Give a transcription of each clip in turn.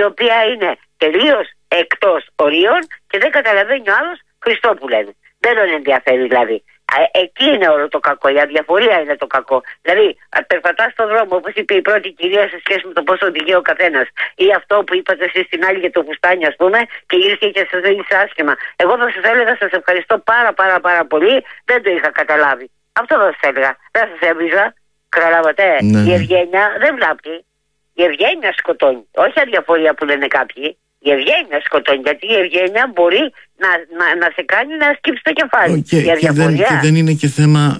οποία είναι τελείως εκτός ορίων και δεν καταλαβαίνει ο άλλος Χριστό που λένε. Δεν τον ενδιαφέρει δηλαδή. Εκεί είναι όλο το κακό, η αδιαφορία είναι το κακό. Δηλαδή, περπατάς στον δρόμο, όπως είπε η πρώτη κυρία, σε σχέση με το πόσο οδηγεί ο καθένας, ή αυτό που είπατε εσείς στην άλλη για το φουστάνι, ας πούμε, και γύρισε και σας δίνει άσχημα. Εγώ θα σας έλεγα, σας ευχαριστώ πάρα πολύ, δεν το είχα καταλάβει. Αυτό θα σας έλεγα. Δεν σας έβριζα. Καταλάβατε. Ναι. Η ευγένεια δεν βλάπτει. Η ευγένεια σκοτώνει. Όχι αδιαφορία που λένε κάποιοι. Η ευγένεια σκοτώνει, γιατί η ευγένεια μπορεί να σε κάνει να σκύψει το κεφάλι. Και δεν είναι και θέμα,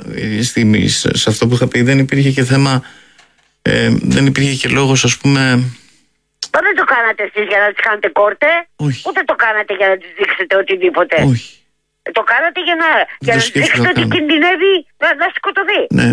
σε αυτό που είχα πει, δεν υπήρχε και θέμα, δεν υπήρχε και λόγος, ας πούμε. Δεν το κάνατε εσείς για να τις κάνετε κόρτε. Όχι. Ούτε το κάνατε για να τις δείξετε οτιδήποτε. Όχι. Το κάνατε για να τις δείξετε ότι κινδυνεύει να σκοτωθεί. Ναι,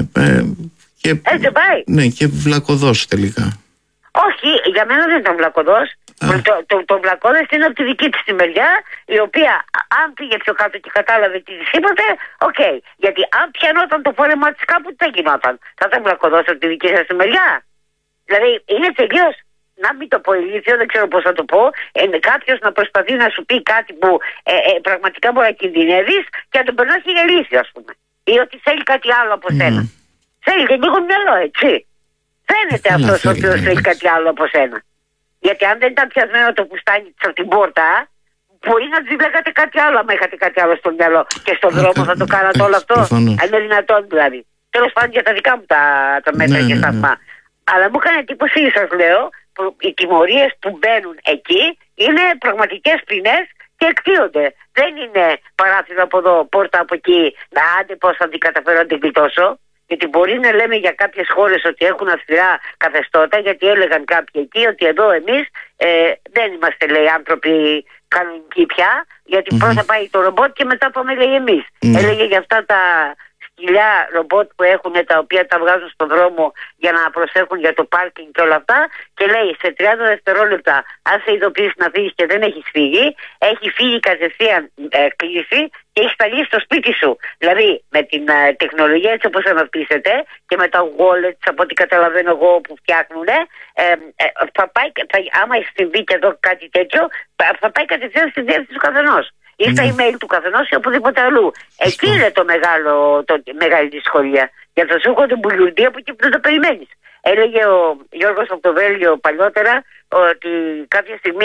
έτσι πάει. Ναι, και βλακωδός τελικά. Όχι, για μένα δεν ήταν βλακωδός. Το βλακώδες είναι από τη δική της τη μεριά, η οποία αν πήγε πιο κάτω και κατάλαβε τι της είπατε, οκ. Γιατί αν πιανόταν το φόρεμα της κάπου, τι θα γινόταν. Θα ήταν βλακωδός από τη δική σας τη μεριά. Δηλαδή είναι τελείως, να μην το πω ηλίθιο, δεν ξέρω πώς θα το πω, κάποιος να προσπαθεί να σου πει κάτι που πραγματικά μπορεί να κινδυνεύεις και να τον περνάς για ηλίθιο, ας πούμε. Ή ότι θέλει κάτι άλλο από σένα. Θέλει και λίγο μυαλό, έτσι. Φαίνεται αυτός ο οποίος θέλει κάτι άλλο από σένα. Γιατί αν δεν ήταν πιασμένο το φουστάνι της από την πόρτα, μπορεί να της λέγατε κάτι άλλο, άμα είχατε κάτι άλλο στο μυαλό. Και στον δρόμο θα το κάνατε όλο αυτό. Αν είναι δυνατόν δηλαδή. Τέλος πάντων για τα δικά μου τα μέτρα και σταθμά. Αλλά μου έκανε εντύπωση, σας λέω, που οι τιμωρίες που μπαίνουν εκεί είναι πραγματικές ποινές και εκτείονται. Δεν είναι παράθυρο από εδώ, πόρτα από εκεί, να άντε πώς θα την καταφέρω να την γλιτώσω. Γιατί μπορεί να λέμε για κάποιες χώρες ότι έχουν αυστηρά καθεστώτα, γιατί έλεγαν κάποιοι εκεί ότι εδώ εμείς δεν είμαστε, λέει, άνθρωποι κανονικοί πια, γιατί πρώτα πάει το ρομπότ και μετά πάμε, λέει, εμείς. Έλεγε για αυτά τα σκυλιά ρομπότ που έχουν, τα οποία τα βγάζουν στον δρόμο για να προσέχουν για το πάρκινγκ και όλα αυτά, και λέει σε 30 δευτερόλεπτα αν σε ειδοποιήσει να φύγεις και δεν έχεις φύγει, έχει φύγει κατευθείαν κλείσει και έχει σταλεί στο σπίτι σου. Δηλαδή με την τεχνολογία έτσι όπως αναπτύσσεται και με τα wallets από ό,τι καταλαβαίνω εγώ που φτιάχνουν, άμα συμβεί και εδώ κάτι τέτοιο, θα πάει κατευθείαν στη διεύθυνση του καθενός. Ή στα email του καθενός ή οπουδήποτε αλλού. Εκεί είναι μεγάλη δυσκολία. Για να σου έχω την μπουλιουρδία από εκεί που δεν το περιμένεις. Έλεγε ο Γιώργος από το Βέλγιο παλιότερα ότι κάποια στιγμή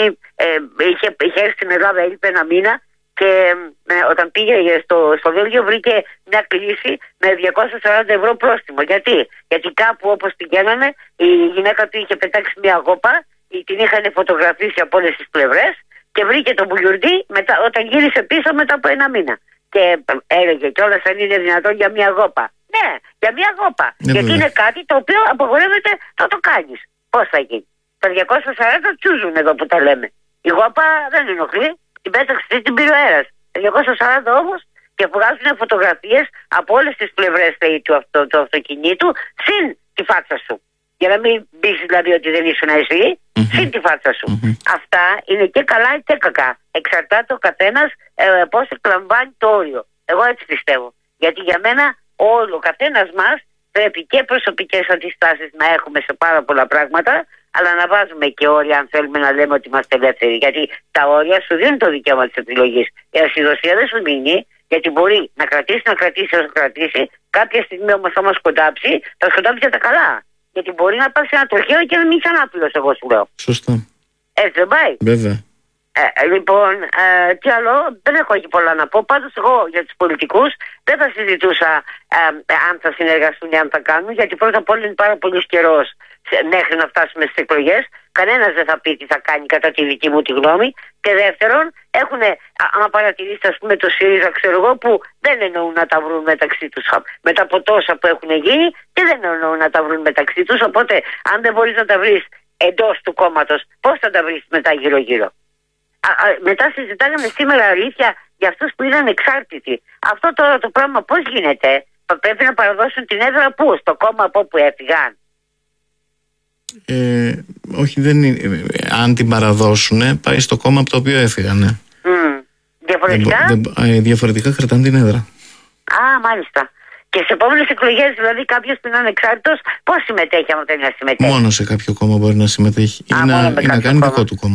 είχε έρθει στην Ελλάδα, έλειπε ένα μήνα και όταν πήγε στο Βέλγιο βρήκε μια κλίση με 240 ευρώ πρόστιμο. Γιατί κάπου όπως πηγαίνανε η γυναίκα του είχε πετάξει μια γόπα, την είχαν φωτογραφίσει από όλες τις πλευρές και βρήκε τον μπουλιουρδί όταν γύρισε πίσω μετά από ένα μήνα. Και έλεγε κιόλας αν είναι δυνατόν για μια γόπα. Ναι, για μια γόπα. Γιατί είναι κάτι το οποίο απαγορεύεται να το κάνεις. Πώς θα γίνει. Τα 240 τσούζουν εδώ που τα λέμε. Η γόπα δεν ενοχλεί. Την πέταξε την πήρε ο αέρας. Τα 240 όμως και βγάζουν φωτογραφίες από όλες τις πλευρές του αυτοκινήτου συν τη φάτσα σου. Για να μην πεις δηλαδή ότι δεν ήσουν εσύ, συν τη φάτσα σου. Αυτά είναι και καλά και κακά. Εξαρτάται ο καθένας πώς εκλαμβάνει το όριο. Εγώ έτσι πιστεύω. Γιατί για μένα ο καθένας μας πρέπει και προσωπικές αντιστάσεις να έχουμε σε πάρα πολλά πράγματα, αλλά να βάζουμε και όρια αν θέλουμε να λέμε ότι είμαστε ελεύθεροι. Γιατί τα όρια σου δίνουν το δικαίωμα της επιλογής. Η ασυδοσία δεν σου δίνει, γιατί μπορεί να κρατήσει όσο κρατήσει, κάποια στιγμή όμως θα μας σκοντάψει, θα σκοντάψει για τα καλά. Γιατί μπορεί να πάει σε ένα τροχαίο και να μην είσαι ανάπηρος, εγώ σου λέω. Σωστά. Έτσι δεν πάει. Βέβαια. Λοιπόν, τι άλλο, δεν έχω εκεί πολλά να πω. Πάντως εγώ για τους πολιτικούς δεν θα συζητούσα αν θα συνεργαστούν ή αν θα κάνουν, γιατί πρώτα απ' όλα είναι πάρα πολύ καιρός μέχρι να φτάσουμε στις εκλογές. Κανένας δεν θα πει τι θα κάνει κατά τη δική μου τη γνώμη. Και δεύτερον, έχουν, άμα παρατηρήσετε, ας πούμε, το ΣΥΡΙΖΑ, ξέρω εγώ, που δεν εννοούν να τα βρουν μεταξύ τους μετά από τόσα που έχουν γίνει και δεν εννοούν να τα βρουν μεταξύ τους. Οπότε, αν δεν μπορείς να τα βρεις εντός του κόμματος, πώς θα τα βρεις μετά γύρω-γύρω. Μετά συζητάγαμε σήμερα αλήθεια για αυτούς που είναι ανεξάρτητοι. Αυτό τώρα το πράγμα πώς γίνεται? Πρέπει να παραδώσουν την έδρα πού? Στο κόμμα από όπου έφυγαν? Όχι, δεν είναι. Αν την παραδώσουν, πάει στο κόμμα από το οποίο έφυγαν. Διαφορετικά? Διαφορετικά κρατάνε την έδρα. Μάλιστα. Και σε επόμενες εκλογές, δηλαδή, κάποιος που είναι ανεξάρτητος, πώς συμμετέχει άμα θέλει να συμμετέχει? Μόνο σε κάποιο κόμμα μπορεί να συμμετέχει ή να κάνει δικό του κόμμα.